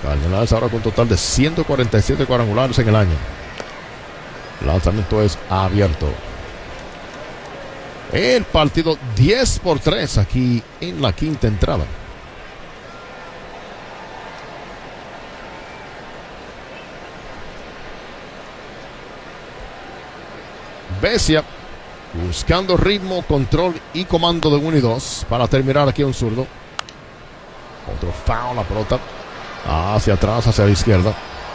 Cardenales ahora con un total de 147 cuadrangulares en el año. El lanzamiento es abierto. El partido 10-3 aquí en la quinta entrada. Vesia buscando ritmo, control y comando de 1 y 2 para terminar aquí un zurdo. Otro foul, la pelota hacia atrás, hacia la izquierda.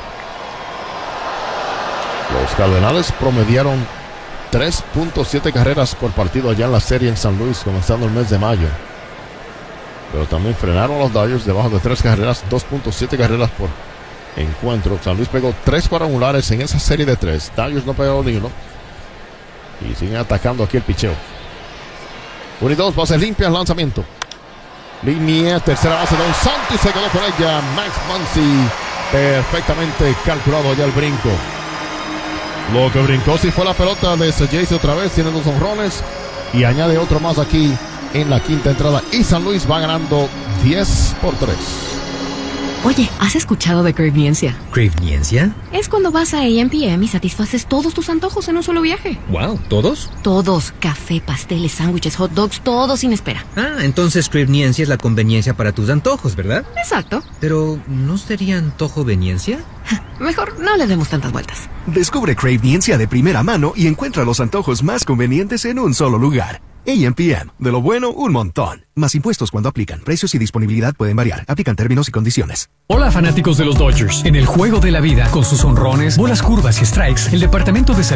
Los Cardenales promediaron 3.7 carreras por partido allá en la serie en San Luis, comenzando el mes de mayo. Pero también frenaron a los Dodgers debajo de 3 carreras, 2.7 carreras por encuentro. San Luis pegó 3 cuadrangulares en esa serie de 3. Dodgers no pegó ni uno. Y siguen atacando aquí el picheo. 1 y 2, bases limpias, lanzamiento. Línea, tercera base, Don Santos se quedó con ella. Max Muncy, perfectamente calculado allá el brinco. Lo que brincó sí fue la pelota de Jace otra vez. Tiene 2 honrones y añade otro más aquí en la quinta entrada. Y San Luis va ganando 10-3. Oye, ¿has escuchado de Cravniencia? ¿Cravniencia? Es cuando vas a A&PM y satisfaces todos tus antojos en un solo viaje. Wow, ¿todos? Todos. Café, pasteles, sándwiches, hot dogs, todo sin espera. Ah, entonces Cravniencia es la conveniencia para tus antojos, ¿verdad? Exacto. Pero, ¿no sería antojoveniencia? Mejor no le demos tantas vueltas. Descubre Cravniencia de primera mano y encuentra los antojos más convenientes en un solo lugar. A&PM, de lo bueno, un montón. Más impuestos cuando aplican. Precios y disponibilidad pueden variar. Aplican términos y condiciones. Hola fanáticos de los Dodgers. En el juego de la vida, con sus honrones, bolas curvas y strikes, el departamento de salud